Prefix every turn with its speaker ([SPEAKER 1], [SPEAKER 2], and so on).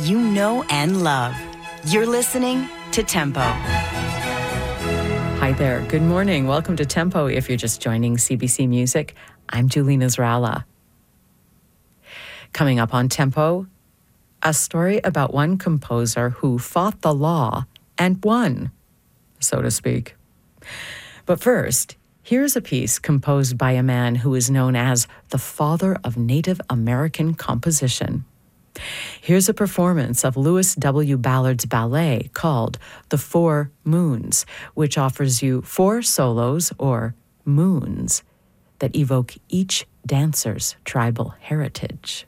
[SPEAKER 1] you know and love. You're listening to Tempo.
[SPEAKER 2] Hi there. Good morning. Welcome to Tempo. If you're just joining CBC Music, I'm Julie Nasrallah. Coming up on Tempo, a story about one composer who fought the law and won, so to speak. But first, here's a piece composed by a man who is known as the father of Native American composition. Here's a performance of Louis W. Ballard's ballet called The Four Moons, which offers you 4 solos, or moons, that evoke each dancer's tribal heritage.